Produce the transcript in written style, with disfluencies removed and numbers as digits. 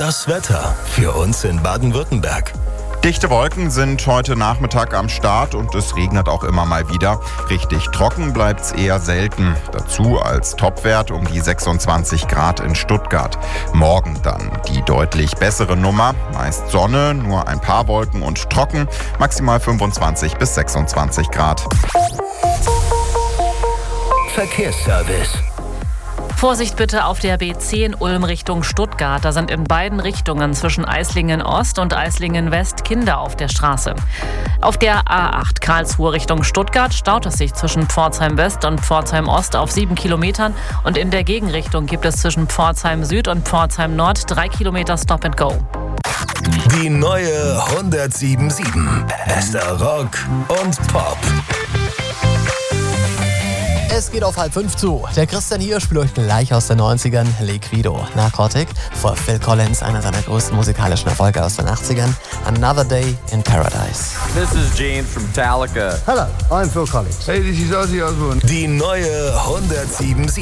Das Wetter für uns in Baden-Württemberg. Dichte Wolken sind heute Nachmittag am Start und es regnet auch immer mal wieder. Richtig trocken bleibt's eher selten. Dazu als Topwert um die 26 Grad in Stuttgart. Morgen dann die deutlich bessere Nummer. Meist Sonne, nur ein paar Wolken und trocken. Maximal 25 bis 26 Grad. Verkehrsservice. Vorsicht bitte auf der B10 Ulm Richtung Stuttgart. Da sind in beiden Richtungen zwischen Eislingen Ost und Eislingen West Kinder auf der Straße. Auf der A8 Karlsruhe Richtung Stuttgart staut es sich zwischen Pforzheim West und Pforzheim Ost auf 7 Kilometern. Und in der Gegenrichtung gibt es zwischen Pforzheim Süd und Pforzheim Nord 3 Kilometer Stop and Go. Die neue 107.7. Bester Rock und Pop. Es geht auf 4:30 zu. Der Christian hier spielt euch gleich aus den 90ern Liquido. Narcotic vor Phil Collins, einer seiner größten musikalischen Erfolge aus den 80ern. Another Day in Paradise. This is James from Metallica. Hello, I'm Phil Collins. Hey, this is Ozzy Osbourne. Die neue 107.7.